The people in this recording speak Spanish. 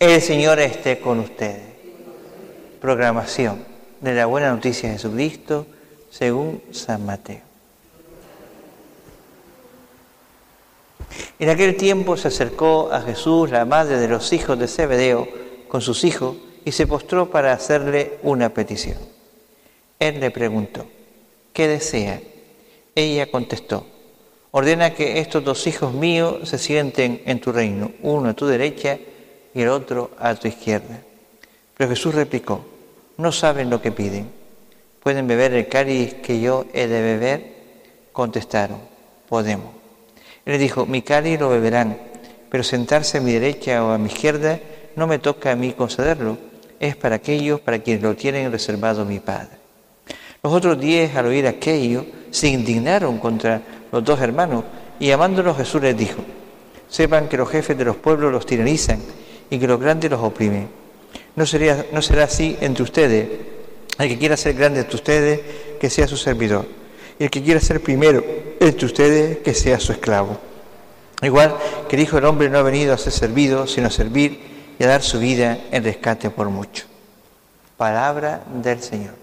El Señor esté con ustedes. Proclamación de la buena noticia de Jesucristo según San Mateo. En aquel tiempo se acercó a Jesús la madre de los hijos de Zebedeo con sus hijos y se postró para hacerle una petición. Él le preguntó: ¿qué desea? Ella contestó: ordena que estos 2 hijos míos se sienten en tu reino, uno a tu derecha y el otro a tu izquierda. Pero Jesús replicó: no saben lo que piden. ¿Pueden beber el cáliz que yo he de beber? Contestaron: podemos. Él le dijo: mi cáliz lo beberán, pero sentarse a mi derecha o a mi izquierda no me toca a mí concederlo, es para aquellos para quienes lo tienen reservado mi Padre. Los otros 10, al oír aquello, se indignaron contra los 2 hermanos, y llamándolos Jesús les dijo: sepan que los jefes de los pueblos los tiranizan y que los grandes los oprimen. No será así entre ustedes. El que quiera ser grande entre ustedes, que sea su servidor. Y el que quiera ser primero entre ustedes, que sea su esclavo. Igual que el Hijo del Hombre no ha venido a ser servido, sino a servir y a dar su vida en rescate por mucho. Palabra del Señor.